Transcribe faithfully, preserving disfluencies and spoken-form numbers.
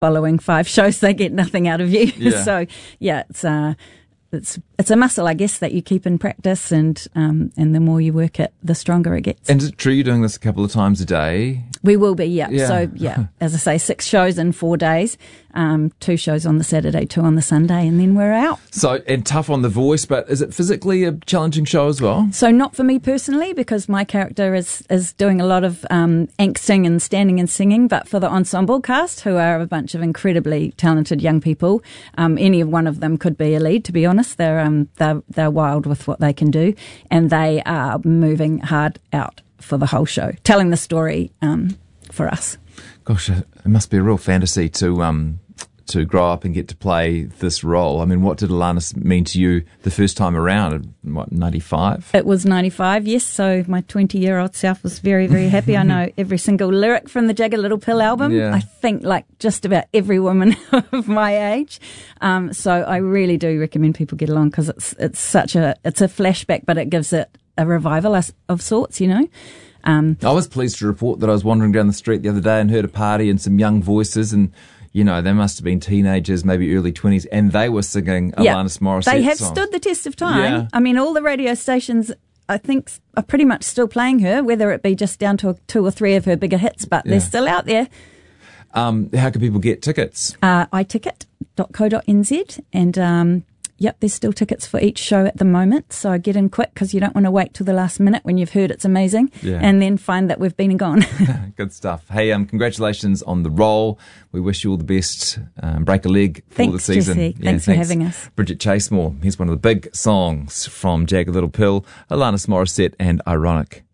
following five shows, they get nothing out of you. Yeah. So, yeah, it's uh, it's it's a muscle, I guess, that you keep in practice, and um, and the more you work it, the stronger it gets. And is it true you're doing this a couple of times a day? We will be, yeah. Yeah. So, yeah, as I say, six shows in four days, um, two shows on the Saturday, two on the Sunday, and then we're out. So, and tough on the voice, but is it physically a challenging show as well? So not for me personally, because my character is, is doing a lot of um, angsting and standing and singing, but for the ensemble cast, who are a bunch of incredibly talented young people, um, any one of them could be a lead, to be honest. They're, um, they're, they're wild with what they can do, and they are moving hard out for the whole show, telling the story um, for us. Gosh, it must be a real fantasy to um to grow up and get to play this role. I mean, what did Alanis mean to you the first time around? What, ninety-five? It was ninety-five, yes. So my twenty-year-old self was very, very happy. I know every single lyric from the Jagged Little Pill album. Yeah. I think like just about every woman of my age. Um, so I really do recommend people get along, because it's it's such a it's a flashback, but it gives it a revival as- of sorts, you know. Um, I was pleased to report that I was wandering down the street the other day and heard a party and some young voices, and you know, they must have been teenagers, maybe early twenties, and they were singing yeah, Alanis Morissette they have songs. stood the test of time. Yeah. I mean, all the radio stations, I think, are pretty much still playing her, whether it be just down to two or three of her bigger hits, but Yeah. they're still out there. Um, how can people get tickets? Uh, i ticket dot co dot n z, and um, yep, there's still tickets for each show at the moment, so get in quick, because you don't want to wait till the last minute when you've heard it's amazing, Yeah. and then find that we've been and gone. Good stuff. Hey, um, congratulations on the role. We wish you all the best. Um, break a leg for Thanks, the season. Jesse. Thanks for having us. Bridget Chasemore. Here's one of the big songs from Jagged Little Pill, Alanis Morissette and Ironic.